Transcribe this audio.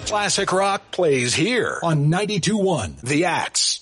Classic rock plays here on 92.1 The Axe.